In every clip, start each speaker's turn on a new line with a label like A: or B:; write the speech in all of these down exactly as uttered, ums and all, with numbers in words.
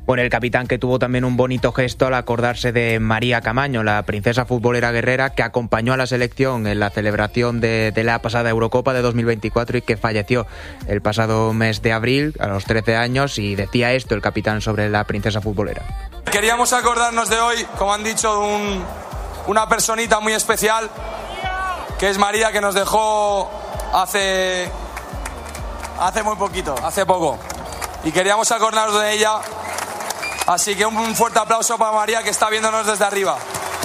A: Bueno, el capitán que tuvo también un bonito gesto al acordarse de María Camaño, la princesa futbolera guerrera que acompañó a la selección en la celebración de, de la pasada Eurocopa de dos mil veinticuatro y que falleció el pasado mes de abril a los trece años, y decía esto el capitán sobre la princesa futbolera.
B: Queríamos acordarnos de hoy, como han dicho, de un, una personita muy especial, que es María, que nos dejó hace, hace muy poquito, hace poco. Y queríamos acordarnos de ella. Así que un fuerte aplauso para María, que está viéndonos desde arriba.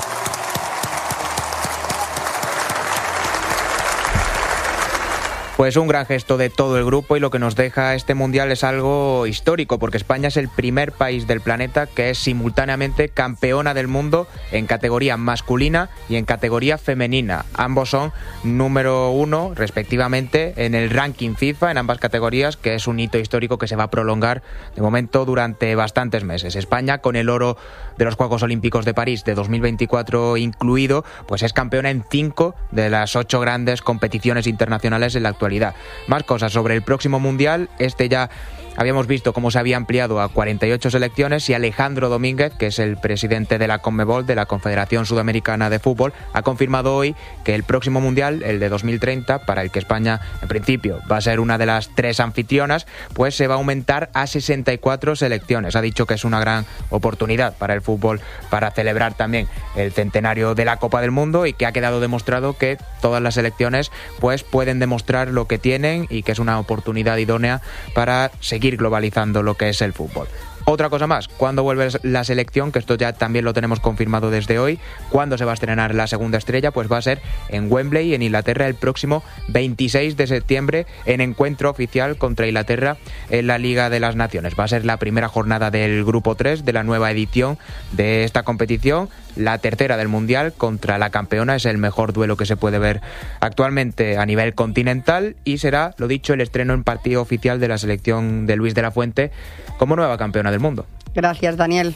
A: Pues un gran gesto de todo el grupo, y lo que nos deja este Mundial es algo histórico, porque España es el primer país del planeta que es simultáneamente campeona del mundo en categoría masculina y en categoría femenina. Ambos son número uno, respectivamente, en el ranking FIFA en ambas categorías, que es un hito histórico que se va a prolongar de momento durante bastantes meses. España, con el oro de los Juegos Olímpicos de París de dos mil veinticuatro incluido, pues es campeona en cinco de las ocho grandes competiciones internacionales en la actualidad. Más cosas sobre el próximo Mundial. Este ya habíamos visto cómo se había ampliado a cuarenta y ocho selecciones, y Alejandro Domínguez, que es el presidente de la CONMEBOL, de la Confederación Sudamericana de Fútbol, ha confirmado hoy que el próximo Mundial, el de dos mil treinta, para el que España en principio va a ser una de las tres anfitrionas, pues se va a aumentar a sesenta y cuatro selecciones. Ha dicho que es una gran oportunidad para el fútbol para celebrar también el centenario de la Copa del Mundo, y que ha quedado demostrado que todas las selecciones pues pueden demostrar lo que tienen, y que es una oportunidad idónea para seguir globalizando lo que es el fútbol. Otra cosa más, ¿cuándo vuelve la selección? Que esto ya también lo tenemos confirmado desde hoy. ¿Cuándo se va a estrenar la segunda estrella? Pues va a ser en Wembley, en Inglaterra, el próximo veintiséis de septiembre, en encuentro oficial contra Inglaterra en la Liga de las Naciones. Va a ser la primera jornada del Grupo tres de la nueva edición de esta competición, la tercera del Mundial contra la campeona. Es el mejor duelo que se puede ver actualmente a nivel continental, y será, lo dicho, el estreno en partido oficial de la selección de Luis de la Fuente como nueva campeona del mundo.
C: Gracias, Daniel.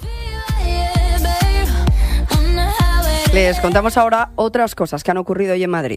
C: Les contamos ahora otras cosas que han ocurrido hoy en Madrid.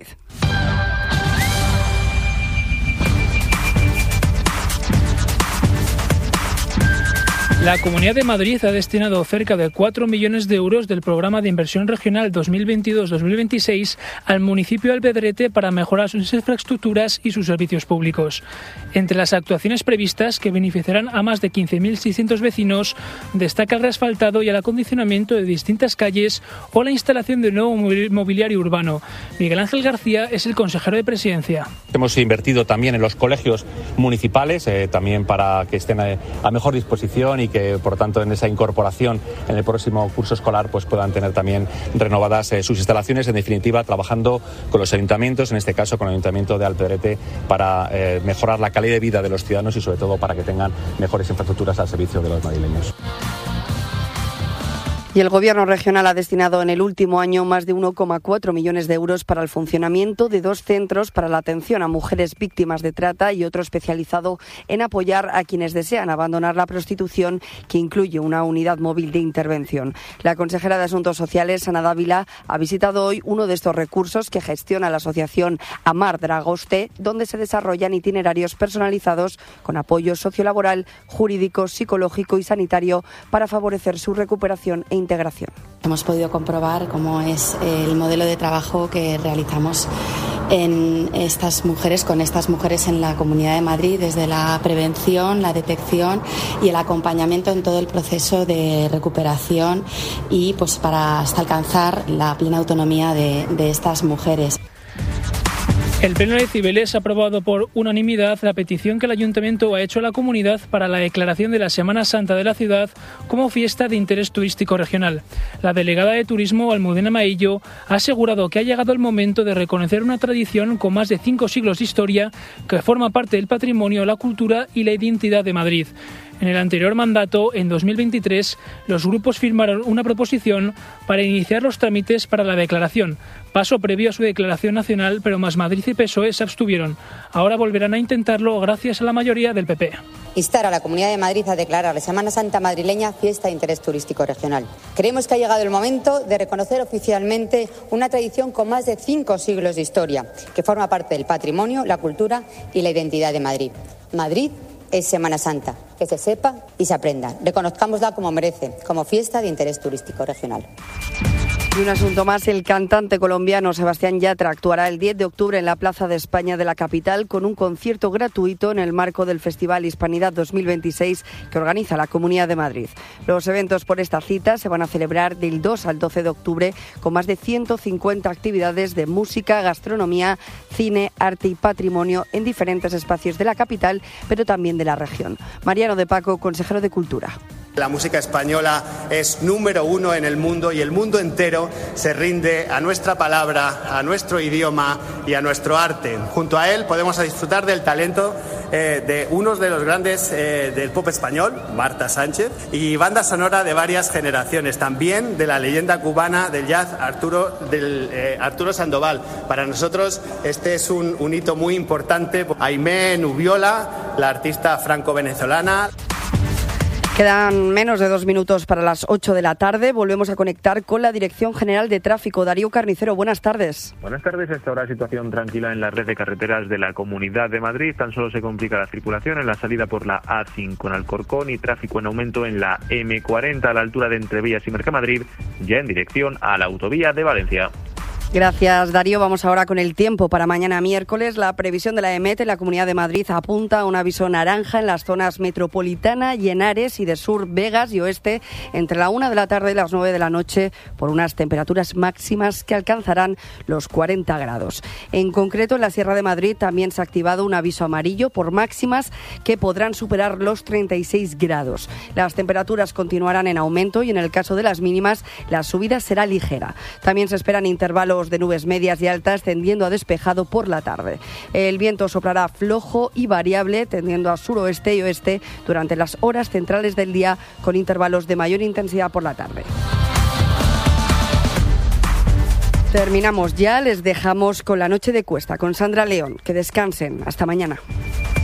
D: La Comunidad de Madrid ha destinado cerca de cuatro millones de euros del Programa de Inversión Regional dos mil veintidós dos mil veintiséis al municipio de Albedrete para mejorar sus infraestructuras y sus servicios públicos. Entre las actuaciones previstas, que beneficiarán a más de quince mil seiscientos vecinos, destaca el reasfaltado y el acondicionamiento de distintas calles o la instalación de un nuevo mobiliario urbano. Miguel Ángel García es el consejero de Presidencia.
E: Hemos invertido también en los colegios municipales, eh, también para que estén a, a mejor disposición, y que que por tanto en esa incorporación en el próximo curso escolar pues puedan tener también renovadas eh, sus instalaciones, en definitiva trabajando con los ayuntamientos, en este caso con el Ayuntamiento de Albedrete, para eh, mejorar la calidad de vida de los ciudadanos y sobre todo para que tengan mejores infraestructuras al servicio de los madrileños.
C: Y el Gobierno regional ha destinado en el último año más de uno coma cuatro millones de euros para el funcionamiento de dos centros para la atención a mujeres víctimas de trata y otro especializado en apoyar a quienes desean abandonar la prostitución, que incluye una unidad móvil de intervención. La consejera de Asuntos Sociales, Ana Dávila, ha visitado hoy uno de estos recursos que gestiona la asociación Amar Dragoste, donde se desarrollan itinerarios personalizados con apoyo sociolaboral, jurídico, psicológico y sanitario para favorecer su recuperación e integración.
F: Hemos podido comprobar cómo es el modelo de trabajo que realizamos en estas mujeres, con estas mujeres en la Comunidad de Madrid, desde la prevención, la detección y el acompañamiento en todo el proceso de recuperación, y pues para hasta alcanzar la plena autonomía de, de estas mujeres.
D: El Pleno de Cibeles ha aprobado por unanimidad la petición que el Ayuntamiento ha hecho a la comunidad para la declaración de la Semana Santa de la ciudad como fiesta de interés turístico regional. La delegada de Turismo, Almudena Maillo, ha asegurado que ha llegado el momento de reconocer una tradición con más de cinco siglos de historia que forma parte del patrimonio, la cultura y la identidad de Madrid. En el anterior mandato, en dos mil veintitrés, los grupos firmaron una proposición para iniciar los trámites para la declaración, paso previo a su declaración nacional, pero Más Madrid y P S O E se abstuvieron. Ahora volverán a intentarlo gracias a la mayoría del P P.
G: Instar a la Comunidad de Madrid a declarar la Semana Santa madrileña fiesta de interés turístico regional. Creemos que ha llegado el momento de reconocer oficialmente una tradición con más de cinco siglos de historia, que forma parte del patrimonio, la cultura y la identidad de Madrid. Madrid es Semana Santa. Que se sepa y se aprenda. Reconozcámosla como merece, como fiesta de interés turístico regional.
C: Y un asunto más, el cantante colombiano Sebastián Yatra actuará el diez de octubre en la Plaza de España de la capital con un concierto gratuito en el marco del Festival Hispanidad dos mil veintiséis que organiza la Comunidad de Madrid. Los eventos por esta cita se van a celebrar del dos al doce de octubre con más de ciento cincuenta actividades de música, gastronomía, cine, arte y patrimonio en diferentes espacios de la capital, pero también de la región. Mariano de Paco, consejero de Cultura.
H: La música española es número uno en el mundo y el mundo entero se rinde a nuestra palabra, a nuestro idioma y a nuestro arte. Junto a él podemos disfrutar del talento eh, de unos de los grandes eh, del pop español, Marta Sánchez, y banda sonora de varias generaciones, también de la leyenda cubana del jazz Arturo, del, eh, Arturo Sandoval. Para nosotros este es un, un hito muy importante. Aimé Nubiola, la artista franco-venezolana.
C: Quedan menos de dos minutos para las ocho de la tarde. Volvemos a conectar con la Dirección General de Tráfico. Darío Carnicero, buenas tardes.
I: Buenas tardes. Hasta ahora situación tranquila en la red de carreteras de la Comunidad de Madrid. Tan solo se complica la circulación en la salida por la A cinco en Alcorcón y tráfico en aumento en la eme cuarenta a la altura de Entrevías y Mercamadrid, ya en dirección a la autovía de Valencia.
C: Gracias, Darío. Vamos ahora con el tiempo para mañana miércoles. La previsión de la EMET en la Comunidad de Madrid apunta a un aviso naranja en las zonas metropolitana y Henares y de sur, Vegas y oeste entre la una de la tarde y las nueve de la noche por unas temperaturas máximas que alcanzarán los cuarenta grados. En concreto, en la Sierra de Madrid también se ha activado un aviso amarillo por máximas que podrán superar los treinta y seis grados. Las temperaturas continuarán en aumento y en el caso de las mínimas la subida será ligera. También se esperan intervalos de nubes medias y altas tendiendo a despejado por la tarde. El viento soplará flojo y variable tendiendo a suroeste y oeste durante las horas centrales del día con intervalos de mayor intensidad por la tarde. Terminamos ya, les dejamos con la noche de Cuesta con Sandra León. Que descansen. Hasta mañana.